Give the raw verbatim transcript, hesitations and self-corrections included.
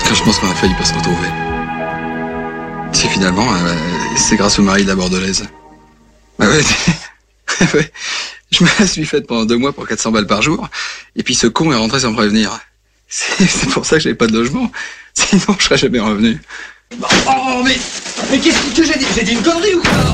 Quand je pense qu'on a failli pas se retrouver. Si finalement, euh, c'est grâce au mari de la bordelaise. Bah ouais, ouais, je me la suis faite pendant deux mois pour quatre cents balles par jour, et puis ce con est rentré sans prévenir. C'est, c'est pour ça que j'avais pas de logement, sinon je serais jamais revenu. Oh mais, mais qu'est-ce que j'ai dit? J'ai dit une connerie ou quoi?